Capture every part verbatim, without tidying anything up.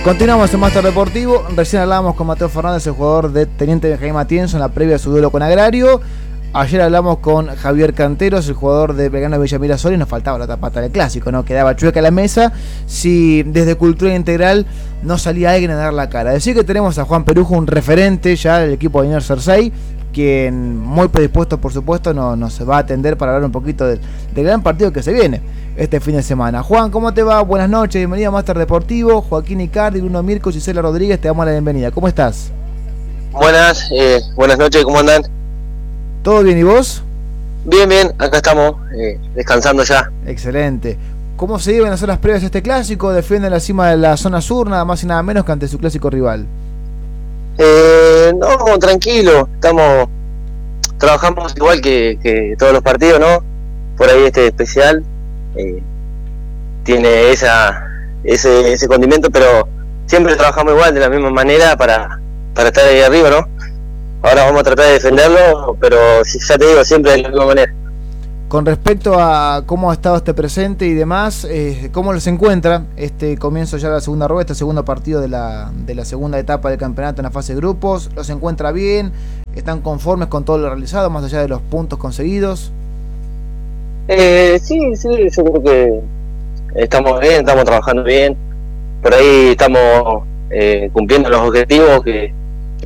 Continuamos en Máster Deportivo. Recién hablábamos con Mateo Fernández, el jugador de Teniente Benjamín Matienzo, en la previa de su duelo con Agrario. Ayer hablamos con Javier Canteros, el jugador de Belgrano de Villa Mirasol, y nos faltaba la otra pata del clásico, ¿no? Quedaba chueca la mesa si desde Cultura Integral no salía alguien a dar la cara. Decir que tenemos a Juan Perujo, un referente ya del equipo de Inner Cersei, quien muy predispuesto, por supuesto, nos, nos va a atender para hablar un poquito del, del gran partido que se viene este fin de semana. Juan, ¿cómo te va? Buenas noches, bienvenido a Máster Deportivo. Joaquín Icardi, Bruno Mirko, Gisela Rodríguez, te damos la bienvenida. ¿Cómo estás? Buenas, eh, buenas noches, ¿cómo andan? ¿Todo bien y vos? Bien, bien, acá estamos, eh, descansando ya. Excelente. ¿Cómo se iban a hacer las previas a este clásico? Defienden la cima de la zona sur, nada más y nada menos que ante su clásico rival. Eh, no, tranquilo, estamos, trabajamos igual que, que todos los partidos, ¿no? Por ahí este especial eh, tiene esa ese, ese condimento, pero siempre trabajamos igual, de la misma manera, para, para estar ahí arriba, ¿no? Ahora vamos a tratar de defenderlo, pero ya te digo, siempre de la misma manera. Con respecto a cómo ha estado este presente y demás, eh, ¿cómo los encuentra este comienzo ya de la segunda rueda, este segundo partido de la, de la segunda etapa del campeonato en la fase de grupos? ¿Los encuentra bien? ¿Están conformes con todo lo realizado, más allá de los puntos conseguidos? Eh, sí, sí, yo creo que estamos bien, estamos trabajando bien. Por ahí estamos eh, cumpliendo los objetivos que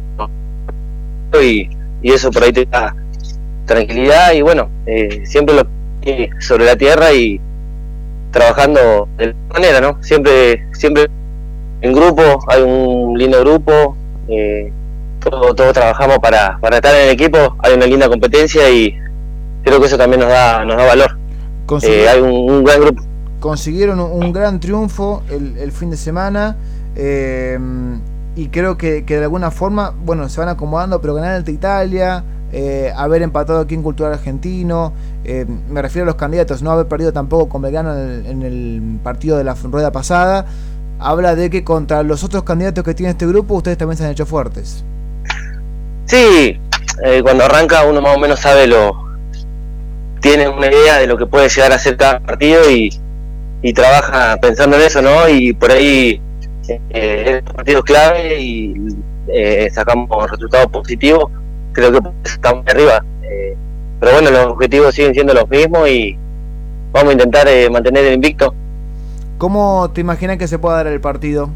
y, y eso por ahí te da tranquilidad y bueno, eh, siempre lo sobre la tierra y trabajando de la manera, ¿no? Siempre, siempre en grupo, hay un lindo grupo, eh, todos, todos trabajamos para, para estar en el equipo, hay una linda competencia y creo que eso también nos da, nos da valor. Eh, hay un, un gran grupo. Consiguieron un, un gran triunfo el, el fin de semana. Eh, y creo que, que de alguna forma, bueno, se van acomodando, pero ganar ante Italia, eh, haber empatado aquí en Cultural Argentino, eh, me refiero a los candidatos, no haber perdido tampoco con Belgrano en el, en el partido de la rueda pasada, habla de que contra los otros candidatos que tiene este grupo, ustedes también se han hecho fuertes. Sí, eh, cuando arranca uno más o menos sabe lo, tiene una idea de lo que puede llegar a ser cada partido y, y trabaja pensando en eso, ¿no? Y por ahí Eh, partidos clave y eh, sacamos resultados positivos, creo que estamos arriba, eh, pero bueno, los objetivos siguen siendo los mismos y vamos a intentar eh, mantener el invicto. ¿Cómo te imaginas que se pueda dar el partido?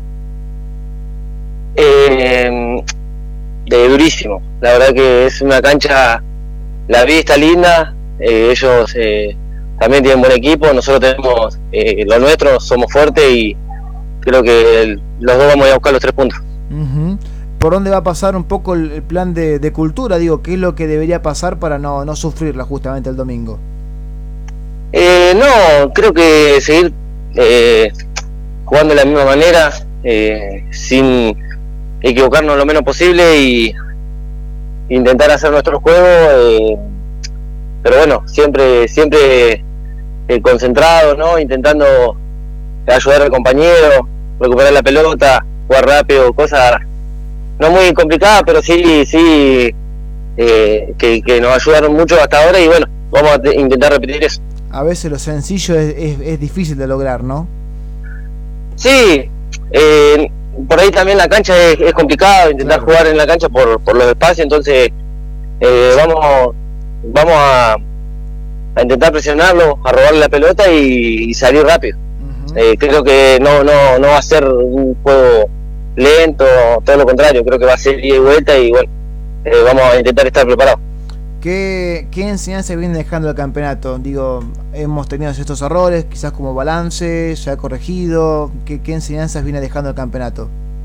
Eh, de durísimo, la verdad que es una cancha, la vista linda, eh, ellos eh, también tienen buen equipo, nosotros tenemos eh, lo nuestro, somos fuertes y creo que el, los dos vamos a ir a buscar los tres puntos. Uh-huh. ¿Por dónde va a pasar un poco el, el plan de, de cultura? Digo, ¿qué es lo que debería pasar para no, no sufrirla justamente el domingo? Eh, no, creo que seguir eh, jugando de la misma manera, eh, sin equivocarnos lo menos posible y intentar hacer nuestro juego, eh, pero bueno, siempre siempre eh, concentrado, ¿no? Intentando ayudar al compañero, recuperar la pelota, jugar rápido, cosas no muy complicadas, pero sí sí eh, que, que nos ayudaron mucho hasta ahora y bueno, vamos a intentar repetir eso. A veces lo sencillo es, es, es difícil de lograr, ¿no? Sí, eh, por ahí también la cancha es, es complicado, intentar claro. jugar en la cancha por, por los espacios, entonces eh, vamos vamos a, a intentar presionarlo, a robarle la pelota y, y salir rápido. Eh, creo que no no no va a ser un juego lento, todo lo contrario, creo que va a ser ida y vuelta y bueno, eh, vamos a intentar estar preparados. ¿Qué, ¿Qué enseñanza viene dejando el campeonato? Digo, hemos tenido estos errores, quizás como balance, se ha corregido, ¿qué, qué enseñanzas viene dejando el campeonato?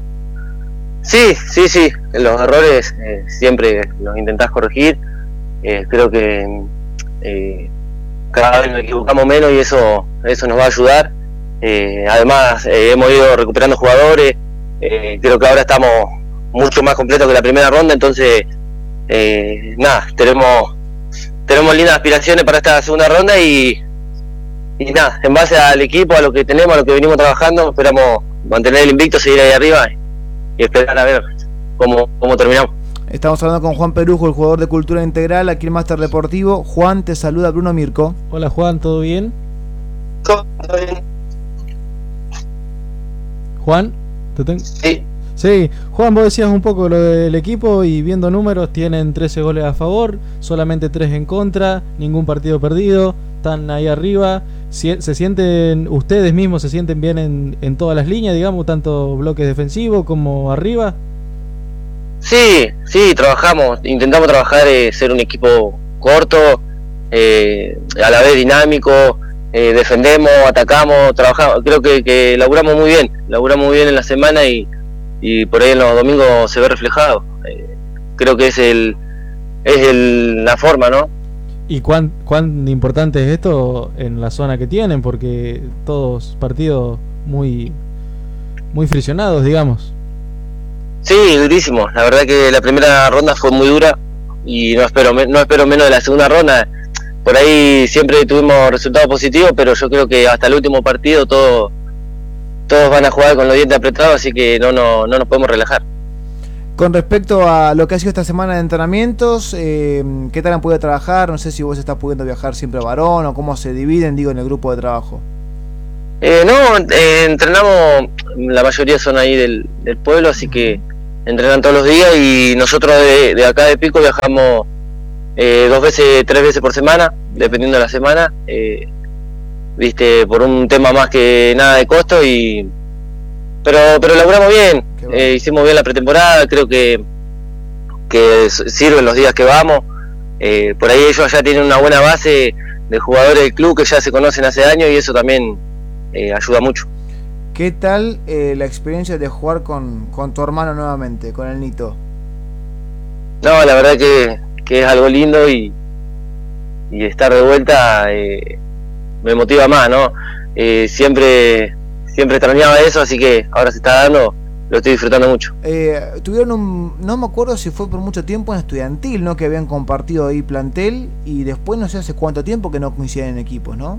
Sí, sí, sí, los errores eh, siempre los intentás corregir, eh, creo que eh, cada vez nos equivocamos menos y eso, eso nos va a ayudar. Eh, además eh, hemos ido recuperando jugadores, eh, creo que ahora estamos mucho más completos que la primera ronda, entonces eh, nada, tenemos tenemos lindas aspiraciones para esta segunda ronda y, y nada, en base al equipo, a lo que tenemos, a lo que venimos trabajando, esperamos mantener el invicto, seguir ahí arriba y esperar a ver cómo, cómo terminamos. Estamos hablando con Juan Perujo, el jugador de Cultura Integral aquí en Máster Deportivo. Juan, te saluda Bruno Mirko. Hola Juan, ¿todo bien? Todo bien. Juan. ¿Te ten... Sí. Sí, Juan, vos decías un poco lo del equipo y viendo números, tienen trece goles a favor, solamente tres en contra, ningún partido perdido, están ahí arriba. ¿Se sienten, ustedes mismos se sienten bien en, en todas las líneas, digamos, tanto bloques defensivos como arriba? Sí, sí, trabajamos, intentamos trabajar, eh, ser un equipo corto, eh, a la vez dinámico, eh, defendemos, atacamos, trabajamos, creo que, que laburamos muy bien, laburamos muy bien en la semana y y por ahí en los domingos se ve reflejado. Eh, creo que es el es el, la forma, ¿no? ¿Y cuán, cuán importante es esto en la zona que tienen? Porque todos partidos muy muy friccionados, digamos. Sí, durísimo. La verdad que la primera ronda fue muy dura y no espero no espero menos de la segunda ronda. Por ahí siempre tuvimos resultados positivos, pero yo creo que hasta el último partido todo todos van a jugar con los dientes apretados, así que no, no, no nos podemos relajar. Con respecto a lo que ha sido esta semana de entrenamientos, eh, ¿qué tal han podido trabajar? No sé si vos estás pudiendo viajar siempre a Varón o cómo se dividen, digo, en el grupo de trabajo. Eh, no, eh, entrenamos, la mayoría son ahí del, del pueblo, así que entrenan todos los días y nosotros de, de acá de Pico viajamos eh, dos veces, tres veces por semana, dependiendo de la semana. Eh, viste, por un tema más que nada de costo y pero pero laburamos bien, eh, hicimos bien la pretemporada, creo que que sirven los días que vamos, eh, por ahí ellos ya tienen una buena base de jugadores del club que ya se conocen hace años y eso también eh, ayuda mucho. ¿Qué tal eh, la experiencia de jugar con, con tu hermano nuevamente, con el Nito? No, la verdad que, que es algo lindo y, y estar de vuelta eh, me motiva más, ¿no? Eh, siempre siempre extrañaba eso, así que ahora se está dando, lo estoy disfrutando mucho. Eh, tuvieron un, no me acuerdo si fue por mucho tiempo en Estudiantil, ¿no? Que habían compartido ahí plantel y después no sé hace cuánto tiempo que no coinciden en equipos, ¿no?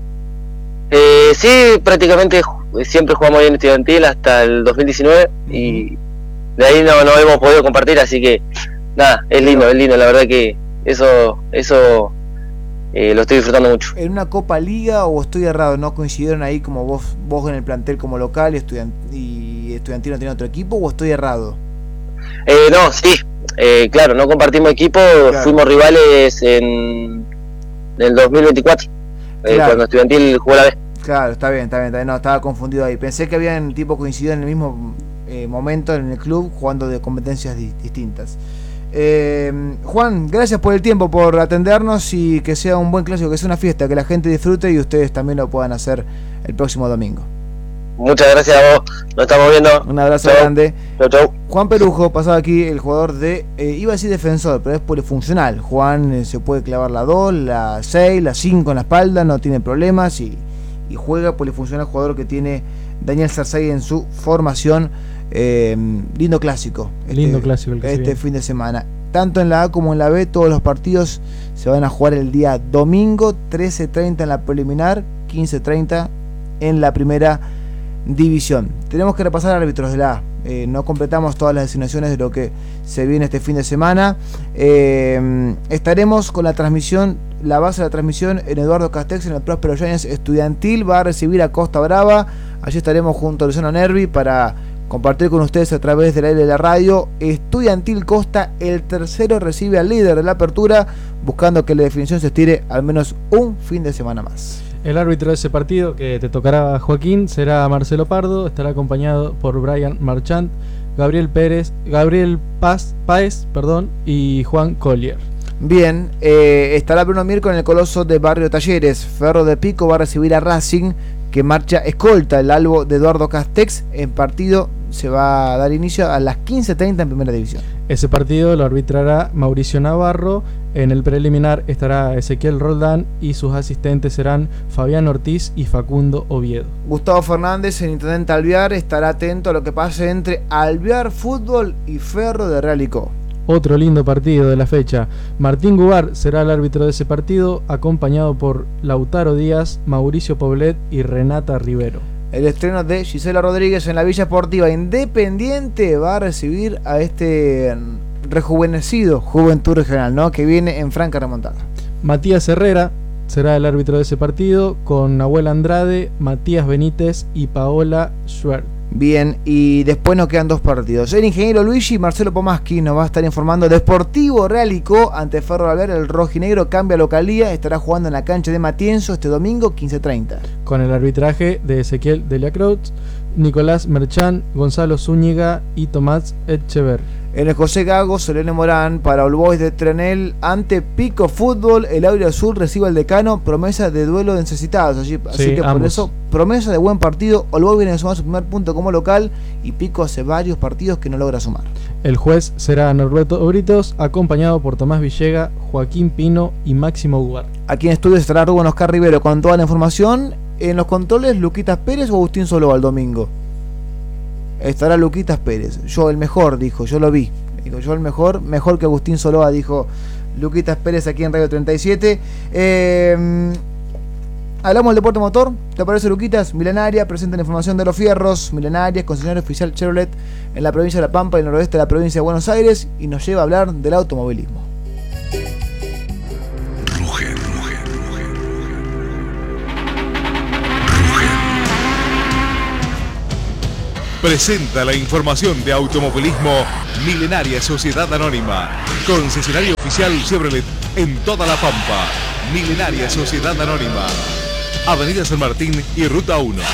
Eh, sí, prácticamente siempre jugamos ahí en Estudiantil hasta el dos mil diecinueve uh-huh. Y de ahí no, no hemos podido compartir, así que nada, es lindo, es lindo, la verdad que eso eso Eh, lo estoy disfrutando mucho. ¿En una Copa Liga o estoy errado? ¿No coincidieron ahí como vos vos en el plantel como local y, estudiant y Estudiantil no tiene otro equipo o estoy errado? Eh, no, sí, eh, claro, no compartimos equipo, claro. Fuimos rivales en, en el dos mil veinticuatro, claro. eh, cuando Estudiantil jugó la B. Claro, está bien, está bien, está bien, no, estaba confundido ahí. Pensé que habían tipo coincidido en el mismo eh, momento en el club jugando de competencias di distintas. Eh, Juan, gracias por el tiempo, por atendernos y que sea un buen clásico, que sea una fiesta, que la gente disfrute y ustedes también lo puedan hacer el próximo domingo. Muchas gracias a vos, nos estamos viendo. Un abrazo chau. grande. Chau, chau. Juan Perujo, pasaba aquí el jugador de, eh, iba a decir defensor, pero es polifuncional. Juan eh, se puede clavar la dos, la seis, la cinco en la espalda, no tiene problemas y, y juega polifuncional, jugador que tiene Daniel Sarsay en su formación. Eh, lindo clásico este, lindo clásico el que este fin de semana, tanto en la A como en la B. Todos los partidos se van a jugar el día domingo, trece treinta en la preliminar, quince treinta en la primera división. Tenemos que repasar árbitros de la A. Eh, no completamos todas las designaciones de lo que se viene este fin de semana. Eh, estaremos con la transmisión, la base de la transmisión en Eduardo Castex en el Próspero Giants Estudiantil. Va a recibir a Costa Brava. Allí estaremos junto a Luciano Nervi para compartir con ustedes a través del aire de la radio. Estudiantil Costa, el tercero, recibe al líder de la apertura, buscando que la definición se estire al menos un fin de semana más. El árbitro de ese partido, que te tocará, Joaquín, será Marcelo Pardo. Estará acompañado por Brian Marchand, Gabriel Pérez, Gabriel Paz, Páez, perdón, y Juan Collier. Bien, eh, estará Bruno Mir con el Coloso de Barrio Talleres. Ferro de Pico va a recibir a Racing, que marcha escolta el albo de Eduardo Castex. En partido se va a dar inicio a las quince treinta en Primera División. Ese partido lo arbitrará Mauricio Navarro. En el preliminar estará Ezequiel Roldán y sus asistentes serán Fabián Ortiz y Facundo Oviedo. Gustavo Fernández, el intendente Alvear, estará atento a lo que pase entre Alvear Fútbol y Ferro de Realicó. Otro lindo partido de la fecha. Martín Gubar será el árbitro de ese partido, acompañado por Lautaro Díaz, Mauricio Poblet y Renata Rivero. El estreno de Gisela Rodríguez en la Villa Esportiva Independiente va a recibir a este rejuvenecido Juventud Regional, ¿no? Que viene en franca remontada. Matías Herrera será el árbitro de ese partido, con Nahuel Andrade, Matías Benítez y Paola Schwer. Bien, y después nos quedan dos partidos. El ingeniero Luigi Marcelo Pomaski nos va a estar informando de Sportivo Realicó ante Ferro Alvear. El rojinegro cambia localía, estará jugando en la cancha de Matienzo este domingo quince treinta. Con el arbitraje de Ezequiel Deliacroix, Nicolás Merchán, Gonzalo Zúñiga y Tomás Echever. En el José Gago, Selene Morán para All Boys de Trenel ante Pico Fútbol. El Aure Azul recibe al Decano, promesa de duelo de necesitados. Así, así Sí, que por ambos. eso, promesa de buen partido. All Boys viene a sumar su primer punto como local y Pico hace varios partidos que no logra sumar. El juez será Norberto Obritos, acompañado por Tomás Villega, Joaquín Pino y Máximo Ugar. Aquí en estudios estará Rubén Oscar Rivero con toda la información. En los controles, Luquitas Pérez o Agustín Soló el domingo. Estará Luquitas Pérez. Yo el mejor, dijo, yo lo vi. Dijo, yo el mejor, mejor que Agustín Soloa, dijo Luquitas Pérez aquí en Radio treinta y siete. Eh, hablamos del deporte motor. ¿Te parece, Luquitas? Milenaria presenta la información de los fierros. Milenaria, concesionario oficial Chevrolet en la provincia de La Pampa y el noroeste de la provincia de Buenos Aires. Y nos lleva a hablar del automovilismo. Ruge, ruge, ruge, ruge. Presenta la información de automovilismo Milenaria Sociedad Anónima, concesionario oficial Chevrolet en toda La Pampa. Milenaria Sociedad Anónima, Avenida San Martín y Ruta uno.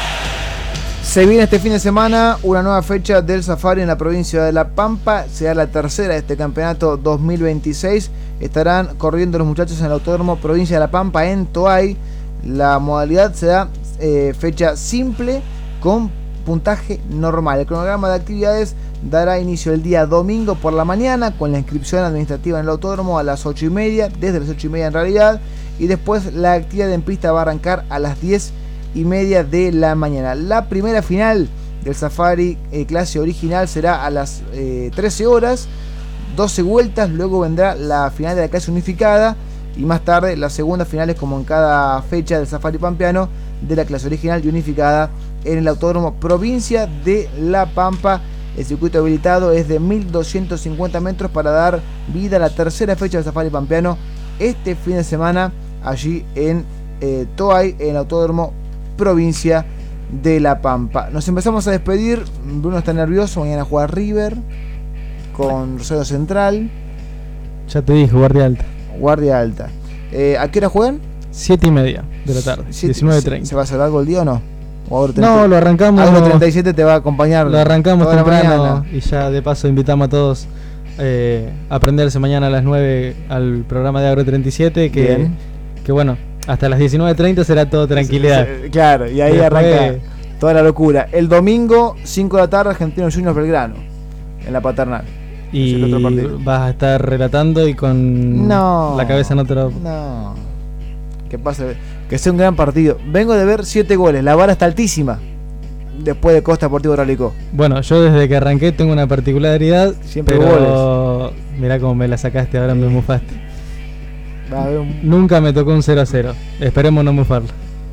Se viene este fin de semana una nueva fecha del Safari en la provincia de La Pampa. Será la tercera de este campeonato dos mil veintiséis. Estarán corriendo los muchachos en el Autódromo Provincia de La Pampa en Toay. La modalidad será eh, fecha simple con puntaje normal. El cronograma de actividades dará inicio el día domingo por la mañana con la inscripción administrativa en el autódromo a las ocho y media, desde las ocho y media en realidad, y después la actividad en pista va a arrancar a las diez y media de la mañana. La primera final del Safari eh, clase original será a las eh, trece horas, doce vueltas, luego vendrá la final de la clase unificada y más tarde las segundas finales, como en cada fecha del Safari Pampeano, de la clase original y unificada en el Autódromo Provincia de La Pampa. El circuito habilitado es de mil doscientos cincuenta metros para dar vida a la tercera fecha del Safari Pampeano este fin de semana allí en eh, Toay, en el Autódromo Provincia de La Pampa. Nos empezamos a despedir. Bruno está nervioso, mañana juega River con Rosario Central. Ya te dije, guardia alta. Guardia Alta. Eh, ¿A qué hora juegan? Siete y media de la tarde, diecinueve treinta. ¿Se va a hacer algo el día o no? ¿O ahora No, lo arrancamos. Algo treinta y siete te va a acompañar. Lo arrancamos toda la temprano mañana. y ya de paso invitamos a todos eh, a prenderse mañana a las nueve al programa de Agro treinta y siete. Que, Bien. que bueno, hasta las diecinueve treinta será todo tranquilidad. Sí, sí, claro, y ahí Después- arranca toda la locura. El domingo, cinco de la tarde, Argentinos Juniors Belgrano, en la Paternal. Y Es el otro partido. vas a estar relatando y con No. la cabeza no te lo... No. Que pase, que sea un gran partido. Vengo de ver siete goles, la vara está altísima. Después de Costa Deportivo Realicó. Bueno, yo desde que arranqué tengo una particularidad. Siempre pero mirá cómo me la sacaste, ahora me mufaste. Va a haber un- Nunca me tocó un cero a cero. Esperemos no mufarlo.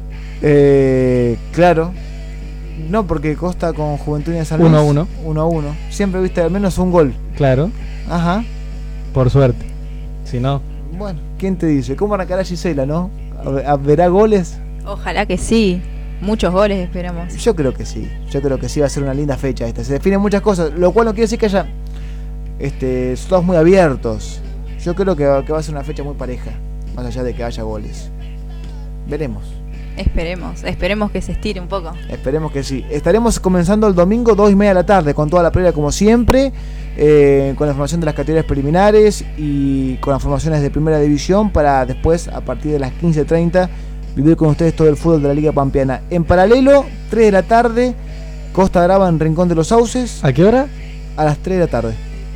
Eh, claro. No, porque Costa con Juventud de San Luis. uno a uno. uno a uno. Siempre viste al menos un gol. Claro, Ajá. por suerte. Si no, Bueno, ¿quién te dice? ¿Cómo arrancará Gisela, no? ¿A- a- ¿Verá goles? Ojalá que sí. Muchos goles esperamos. Yo creo que sí. Yo creo que sí va a ser una linda fecha esta. Se definen muchas cosas, lo cual no quiere decir que haya este, son todos muy abiertos. Yo creo que, va- que va a ser una fecha muy pareja, más allá de que haya goles. Veremos. Esperemos. Esperemos que se estire un poco. Esperemos que sí. Estaremos comenzando el domingo dos y media de la tarde con toda la previa como siempre, eh, con la información de las categorías preliminares y con las formaciones de primera división para después, a partir de las quince treinta, vivir con ustedes todo el fútbol de la Liga Pampeana. En paralelo, tres de la tarde, Costa Brava en Rincón de los Sauces, ¿a qué hora? a las tres de la tarde,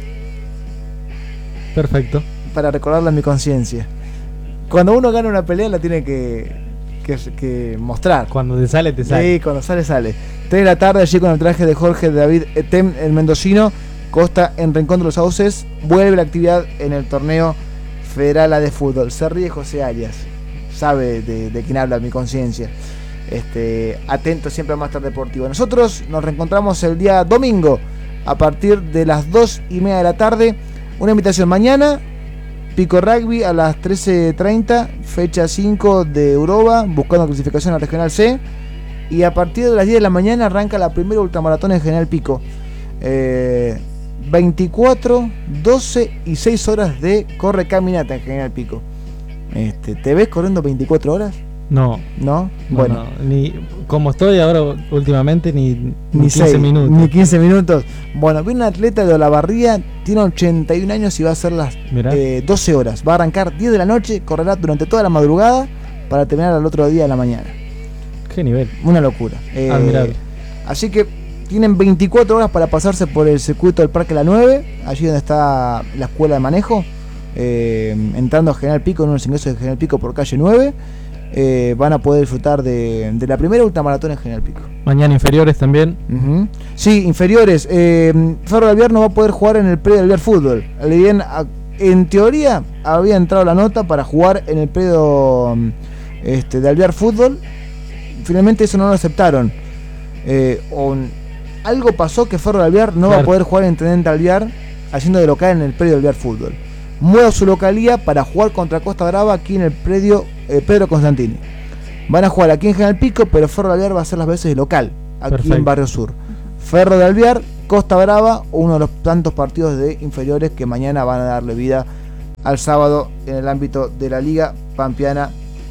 Perfecto. para recordarle a mi conciencia. Cuando uno gana una pelea la tiene que, que, que mostrar. Cuando te sale, te sale. Sí, cuando sale, sale. tres de la tarde, allí con el traje de Jorge David Etem, el mendocino. Costa en Rincón de los Sauces. Vuelve la actividad en el torneo Federal A de Fútbol. Se ríe José Arias. Sabe de, de quién habla mi conciencia. Este, atento siempre a Máster Deportivo. Nosotros nos reencontramos el día domingo a partir de las dos y media de la tarde. Una invitación mañana. Pico Rugby a las trece treinta, fecha cinco de Europa, buscando clasificación a Regional C. Y a partir de las diez de la mañana arranca la primera ultramaratón en General Pico. Eh, veinticuatro, doce y seis horas de corre caminata en General Pico. Este, ¿Te ves corriendo veinticuatro horas? No. ¿No? No, Bueno. no, ni como estoy ahora últimamente, ni, ni, Ni quince seis, minutos. Ni quince minutos. Bueno, viene un atleta de Olavarría, tiene ochenta y un años y va a hacer las eh, doce horas. Va a arrancar diez de la noche, correrá durante toda la madrugada para terminar al otro día de la mañana. Qué nivel. Una locura. Eh, Admirable. Así que tienen veinticuatro horas para pasarse por el circuito del Parque La nueve, allí donde está la escuela de manejo, eh, entrando a General Pico, en unos ingresos de General Pico por calle nueve. Eh, van a poder disfrutar de, de la primera ultramaratón en General Pico. Mañana inferiores también. Uh-huh. Sí, inferiores. Eh, Ferro de Alvear no va a poder jugar en el predio de Alvear Fútbol. Bien, a, en teoría había entrado la nota para jugar en el predio este, de Alvear Fútbol. Finalmente eso no lo aceptaron. Eh, o, algo pasó que Ferro de Alvear no claro. va a poder jugar en Intendente Alvear haciendo de local en el predio de Alvear Fútbol. Mueva su localía para jugar contra Costa Brava aquí en el predio eh, Pedro Constantini. Van a jugar aquí en General Pico, pero Ferro de Alvear va a hacer las veces de local, aquí Perfecto. en Barrio Sur. Ferro de Alvear, Costa Brava, uno de los tantos partidos de inferiores que mañana van a darle vida al sábado en el ámbito de la Liga Pampeana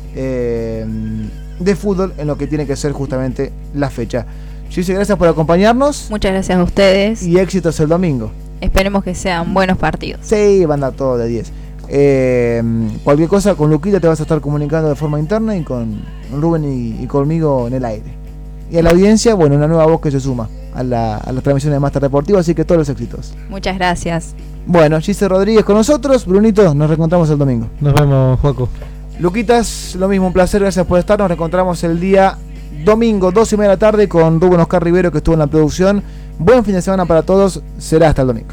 eh, de fútbol, en lo que tiene que ser justamente la fecha. Gise, gracias por acompañarnos. Muchas gracias a ustedes. Y éxitos el domingo. Esperemos que sean buenos partidos. Sí, van a dar todo de diez. Eh, cualquier cosa, con Luquita te vas a estar comunicando de forma interna y con Rubén y, y conmigo en el aire. Y a la audiencia, bueno, una nueva voz que se suma a la, a las transmisiones de Máster Deportivo, así que todos los éxitos. Muchas gracias. Bueno, Gise Rodríguez con nosotros. Brunito, nos reencontramos el domingo. Nos vemos, Joaco. Luquitas, lo mismo, un placer, gracias por estar. Nos reencontramos el día domingo, dos y media de la tarde, con Rubén Oscar Rivero, que estuvo en la producción. Buen fin de semana para todos, será hasta el domingo.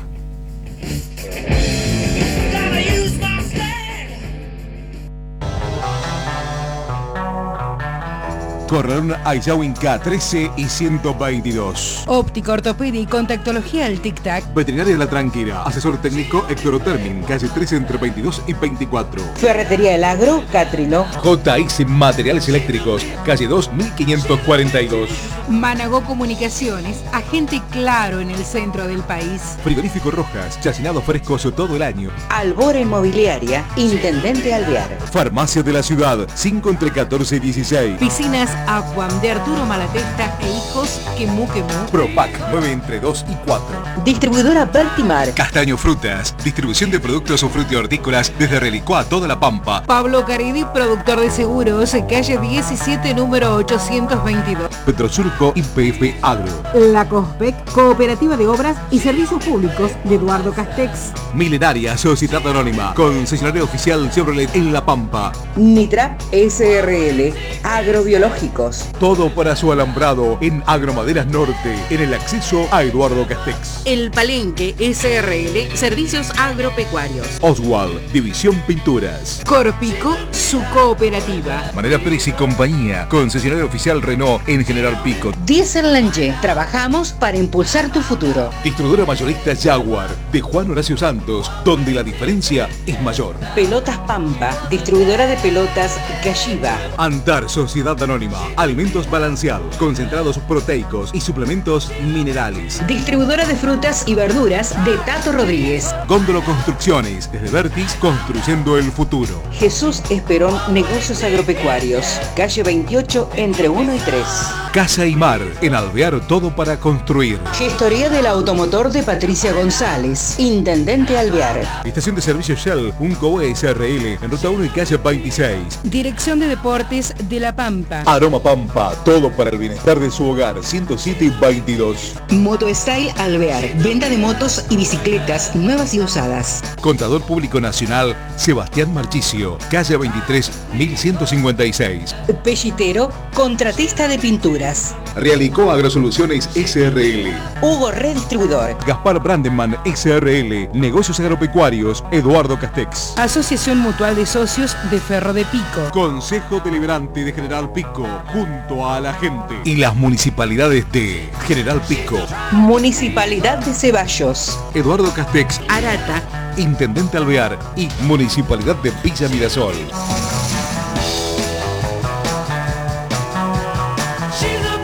Corralón Ayawin K trece y ciento veintidós. Óptica, ortopedia y contactología al Tic Tac. Veterinaria La Tranquila. Asesor técnico Héctor Termin. Calle trece entre veintidós y veinticuatro. Ferretería El Agro, Catrino. J X Materiales Eléctricos. Calle dos mil quinientos cuarenta y dos. Managó Comunicaciones. Agente claro en el centro del país. Frigorífico Rojas. Chacinados frescos todo el año. Albora Inmobiliaria. Intendente Alvear. Farmacia de la Ciudad. cinco entre catorce y dieciséis. Piscinas Aquam de Arturo Malatesta e hijos Quemú Quemú. Propac nueve entre dos y cuatro. Distribuidora Bertimar. Castaño Frutas. Distribución de productos frutihortícolas desde Relicó a toda la Pampa. Pablo Caridi, productor de seguros, calle diecisiete, número ochocientos veintidós. Petrosurco y P F Agro. La COSPEC, Cooperativa de Obras y Servicios Públicos de Eduardo Castex. Milenaria Sociedad Anónima. Concesionario oficial Chevrolet en La Pampa. Nitra S R L. Agrobiológico. Todo para su alambrado en Agromaderas Norte, en el acceso a Eduardo Castex. El Palenque S R L, Servicios Agropecuarios. Oswald, División Pinturas. Corpico, su cooperativa. Manera Pérez y Compañía, concesionario oficial Renault en General Pico. Diesel Lange, trabajamos para impulsar tu futuro. Distribuidora mayorista Jaguar, de Juan Horacio Santos, donde la diferencia es mayor. Pelotas Pampa, distribuidora de pelotas Gashiba. Antar Sociedad Anónima. Alimentos balanceados, concentrados proteicos y suplementos minerales. Distribuidora de frutas y verduras de Tato Rodríguez. Góndolo Construcciones, desde Vertis, construyendo el futuro. Jesús Esperón, Negocios Agropecuarios. Calle veintiocho, entre uno y tres. Casa y Mar, en Alvear, todo para construir. Gestoría del automotor de Patricia González, Intendente Alvear. Estación de servicio Shell, un Coe S R L, en ruta uno y calle veintiséis. Dirección de Deportes de La Pampa. Aroma Pampa, todo para el bienestar de su hogar, ciento siete y veintidós. Moto Style Alvear, venta de motos y bicicletas nuevas y usadas. Contador Público Nacional, Sebastián Marchicio, calle veintitrés, mil ciento cincuenta y seis. Pellitero, contratista de pinturas. Realicó Agrosoluciones S R L. Hugo Redistribuidor. Gaspar Brandenman S R L, Negocios Agropecuarios, Eduardo Castex. Asociación Mutual de Socios de Ferro de Pico. Consejo Deliberante de General Pico, junto a la gente. Y las municipalidades de General Pico, Municipalidad de Ceballos, Eduardo Castex, Arata, Intendente Alvear y Municipalidad de Villa Mirasol. She's a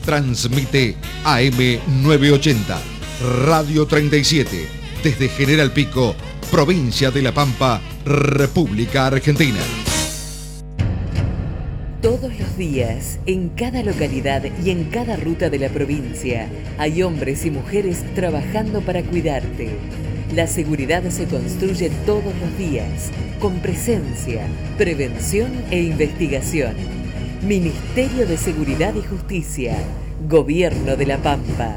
Transmite A M novecientos ochenta, Radio treinta y siete, desde General Pico, provincia de La Pampa, República Argentina. Todos los días, en cada localidad y en cada ruta de la provincia, hay hombres y mujeres trabajando para cuidarte. La seguridad se construye todos los días, con presencia, prevención e investigación. Ministerio de Seguridad y Justicia, Gobierno de La Pampa.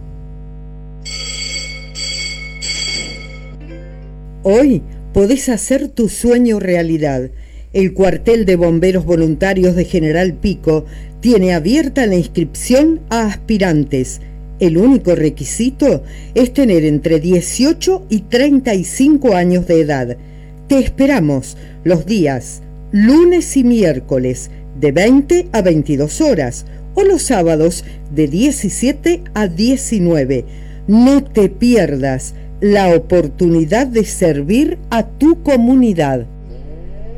Hoy podés hacer tu sueño realidad. El cuartel de bomberos voluntarios de General Pico tiene abierta la inscripción a aspirantes. El único requisito es tener entre dieciocho y treinta y cinco años de edad. Te esperamos los días lunes y miércoles de veinte a veintidós horas o los sábados de diecisiete a diecinueve. No te pierdas la oportunidad de servir a tu comunidad.